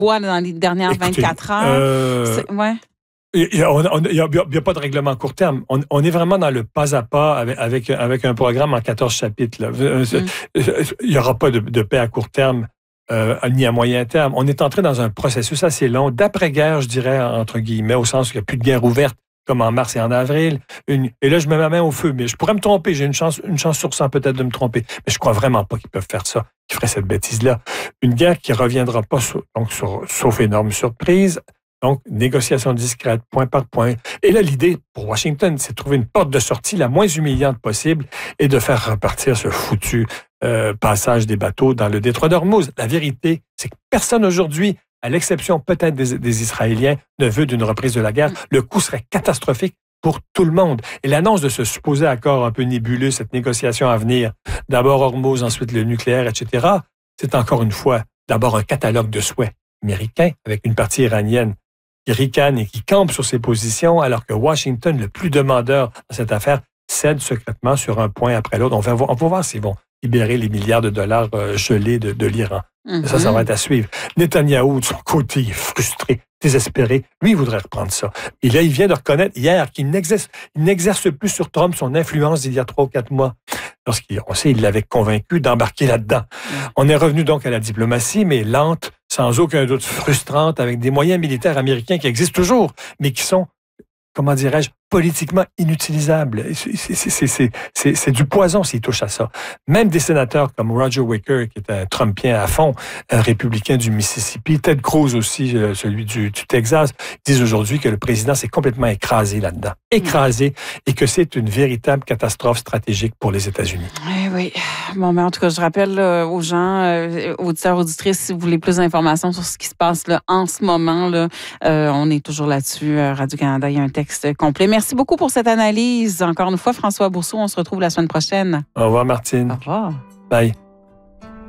quoi dans les dernières 24 heures? Ouais. Il n'y a pas de règlement à court terme. On est vraiment dans le pas à pas avec un programme en 14 chapitres. Là. Il n'y aura pas de paix à court terme ni à moyen terme. On est entré dans un processus assez long, d'après-guerre, je dirais, entre guillemets, au sens où il n'y a plus de guerre ouverte comme en mars et en avril. Et là, je mets ma main au feu, mais je pourrais me tromper. J'ai une chance sur 100 peut-être de me tromper. Mais je crois vraiment pas qu'ils peuvent faire ça, qu'ils feraient cette bêtise-là. Une guerre qui reviendra pas, sauf énorme surprise. Donc, négociation discrète, point par point. Et là, l'idée pour Washington, c'est de trouver une porte de sortie la moins humiliante possible et de faire repartir ce foutu passage des bateaux dans le détroit d'Ormuz. La vérité, c'est que personne aujourd'hui, à l'exception peut-être des Israéliens, ne veut d'une reprise de la guerre. Le coût serait catastrophique pour tout le monde. Et l'annonce de ce supposé accord un peu nébuleux, cette négociation à venir, d'abord Ormuz, ensuite le nucléaire, etc., c'est encore une fois d'abord un catalogue de souhaits américains avec une partie iranienne qui ricane et qui campe sur ses positions, alors que Washington, le plus demandeur dans cette affaire, cède secrètement sur un point après l'autre. On va voir s'ils vont libérer les milliards de dollars gelés de l'Iran. Ça va être à suivre. Netanyahou, de son côté, il est frustré, désespéré. Lui, il voudrait reprendre ça. Et là, il vient de reconnaître hier qu'il n'exerce plus sur Trump son influence d'il y a 3 ou 4 mois. On sait, il l'avait convaincu d'embarquer là-dedans. On est revenu donc à la diplomatie, mais lente, sans aucun doute frustrante, avec des moyens militaires américains qui existent toujours, mais qui sont, comment dirais-je, politiquement inutilisables. C'est du poison s'ils touchent à ça. Même des sénateurs comme Roger Wicker, qui est un Trumpien à fond, un républicain du Mississippi, Ted Cruz aussi, celui du Texas, disent aujourd'hui que le président s'est complètement écrasé là-dedans. Écrasé, et que c'est une véritable catastrophe stratégique pour les États-Unis. Oui. Bon, mais en tout cas, je rappelle aux gens, auditeurs, auditrices, si vous voulez plus d'informations sur ce qui se passe là, en ce moment, là, on est toujours là-dessus. Radio-Canada, il y a un texte complet. Merci beaucoup pour cette analyse. Encore une fois, François Bourseau, on se retrouve la semaine prochaine. Au revoir, Martine. Au revoir. Bye.